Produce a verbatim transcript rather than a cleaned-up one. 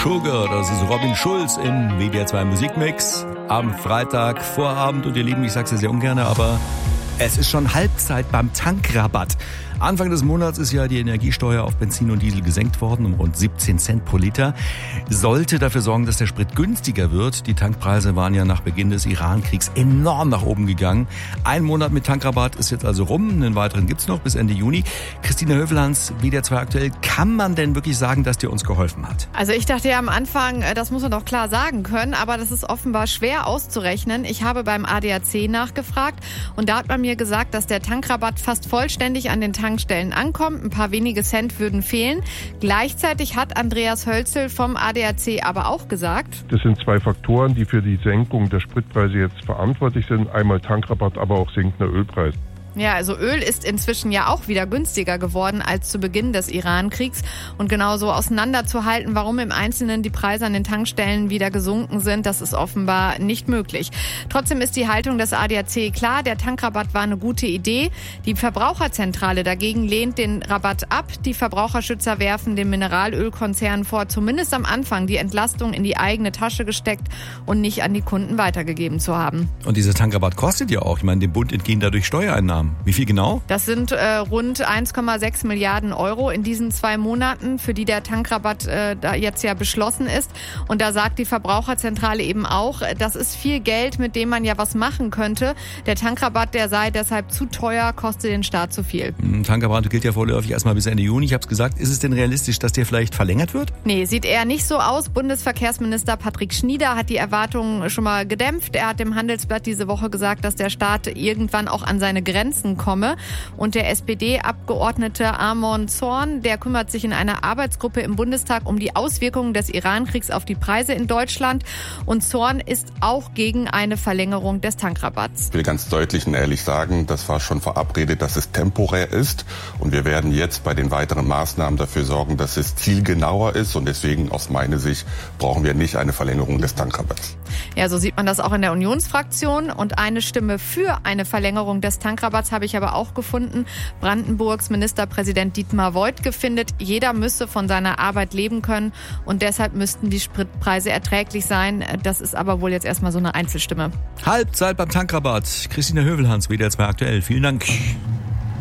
Sugar, das ist Robin Schulz in W D R zwei Musikmix am Freitag Vorabend. Und ihr Lieben, ich sag's ja sehr ungern, aber es ist schon Halbzeit beim Tankrabatt. Anfang des Monats ist ja die Energiesteuer auf Benzin und Diesel gesenkt worden um rund siebzehn Cent pro Liter. Sollte dafür sorgen, dass der Sprit günstiger wird. Die Tankpreise waren ja nach Beginn des Iran-Kriegs enorm nach oben gegangen. Ein Monat mit Tankrabatt ist jetzt also rum. Einen weiteren gibt's noch bis Ende Juni. Christina Hövelhans, W D R zwei aktuell. Kann man denn wirklich sagen, dass der uns geholfen hat? Also ich dachte ja am Anfang, das muss man doch klar sagen können, aber das ist offenbar schwer auszurechnen. Ich habe beim A D A C nachgefragt und da hat man mir gesagt, dass der Tankrabatt fast vollständig an den Tankstellen ankommt. Ein paar wenige Cent würden fehlen. Gleichzeitig hat Andreas Hölzel vom A D A C aber auch gesagt: Das sind zwei Faktoren, die für die Senkung der Spritpreise jetzt verantwortlich sind. Einmal Tankrabatt, aber auch sinkender Ölpreis. Ja, also Öl ist inzwischen ja auch wieder günstiger geworden als zu Beginn des Iran-Kriegs. Und genauso auseinanderzuhalten, warum im Einzelnen die Preise an den Tankstellen wieder gesunken sind, das ist offenbar nicht möglich. Trotzdem ist die Haltung des A D A C klar, der Tankrabatt war eine gute Idee. Die Verbraucherzentrale dagegen lehnt den Rabatt ab. Die Verbraucherschützer werfen den Mineralölkonzernen vor, zumindest am Anfang die Entlastung in die eigene Tasche gesteckt und nicht an die Kunden weitergegeben zu haben. Und dieser Tankrabatt kostet ja auch. Ich meine, dem Bund entgehen dadurch Steuereinnahmen. Wie viel genau? Das sind äh, rund eins Komma sechs Milliarden Euro in diesen zwei Monaten, für die der Tankrabatt äh, da jetzt ja beschlossen ist. Und da sagt die Verbraucherzentrale eben auch, das ist viel Geld, mit dem man ja was machen könnte. Der Tankrabatt, der sei deshalb zu teuer, kostet den Staat zu viel. Tankrabatt gilt ja vorläufig erstmal bis Ende Juni. Ich habe es gesagt, ist es denn realistisch, dass der vielleicht verlängert wird? Nee, sieht eher nicht so aus. Bundesverkehrsminister Patrick Schnieder hat die Erwartungen schon mal gedämpft. Er hat dem Handelsblatt diese Woche gesagt, dass der Staat irgendwann auch an seine Grenzen komme. Und der S P D-Abgeordnete Amon Zorn, der kümmert sich in einer Arbeitsgruppe im Bundestag um die Auswirkungen des Iran-Kriegs auf die Preise in Deutschland. Und Zorn ist auch gegen eine Verlängerung des Tankrabatts. Ich will ganz deutlich und ehrlich sagen, das war schon verabredet, dass es temporär ist. Und wir werden jetzt bei den weiteren Maßnahmen dafür sorgen, dass es zielgenauer ist. Und deswegen aus meiner Sicht brauchen wir nicht eine Verlängerung des Tankrabatts. Ja, so sieht man das auch in der Unionsfraktion. Und eine Stimme für eine Verlängerung des Tankrabatts habe ich aber auch gefunden. Brandenburgs Ministerpräsident Dietmar Woidke findet, jeder müsse von seiner Arbeit leben können und deshalb müssten die Spritpreise erträglich sein. Das ist aber wohl jetzt erstmal so eine Einzelstimme. Halbzeit beim Tankrabatt. Christina Hövelhans, W D R zwei aktuell. Vielen Dank.